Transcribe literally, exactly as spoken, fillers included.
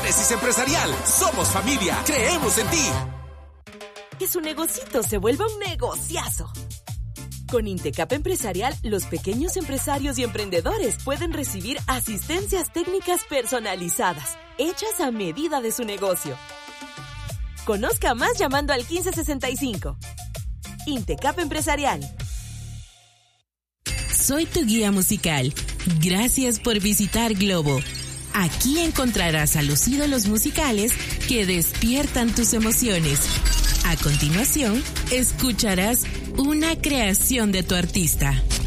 Génesis Empresarial. Somos familia. Creemos en ti. Que su negocito se vuelva un negociazo. Con Intecap Empresarial, los pequeños empresarios y emprendedores pueden recibir asistencias técnicas personalizadas, hechas a medida de su negocio. Conozca más llamando al quince sesenta y cinco. Intecap Empresarial. Soy tu guía musical. Gracias por visitar Globo. Aquí encontrarás a los ídolos musicales que despiertan tus emociones. A continuación, escucharás una creación de tu artista.